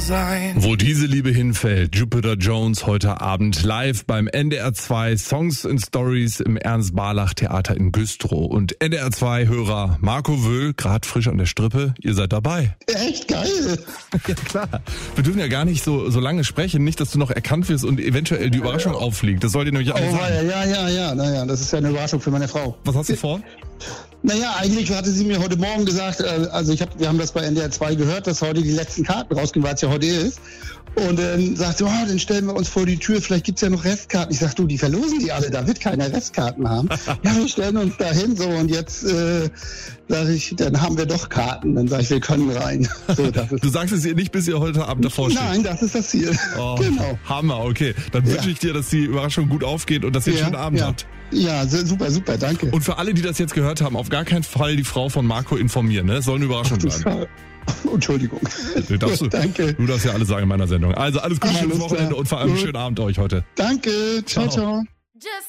Wo diese Liebe hinfällt, Jupiter Jones heute Abend live beim NDR 2 Songs and Stories im Ernst-Barlach-Theater in Güstrow. Und NDR 2-Hörer Marco Wöhl, gerade frisch an der Strippe, ihr seid dabei. Echt geil. Ja klar, wir dürfen ja gar nicht so lange sprechen, nicht, dass du noch erkannt wirst und eventuell die Überraschung auffliegt. Das soll dir nämlich auch sagen. Ja, naja, das ist ja eine Überraschung für meine Frau. Was hast du vor? Naja, eigentlich hatte sie mir heute Morgen gesagt, also wir haben das bei NDR 2 gehört, dass heute die letzten Karten rausgehen, weil es ja heute ist. Und dann sagt sie, dann stellen wir uns vor die Tür, vielleicht gibt's ja noch Restkarten. Ich sag, die verlosen die alle, da wird keiner Restkarten haben. Ja, wir stellen uns da hin, so, und jetzt sage ich, dann haben wir doch Karten. Dann sage ich, wir können rein. So, du sagst es ihr nicht, bis ihr heute Abend davor steht? Nein, das ist das Ziel. Oh, genau. Hammer, okay. Dann wünsche ich dir, dass die Überraschung gut aufgeht und dass ihr einen schönen Abend habt. Ja, super, danke. Und für alle, die das jetzt gehört haben, auf gar keinen Fall die Frau von Marco informieren, ne? Soll eine Überraschung bleiben. Entschuldigung. Danke. Du darfst ja alles sagen in meiner Sendung. Also alles Gute, schönes Wochenende und vor allem einen schönen Abend euch heute. Danke. Ciao.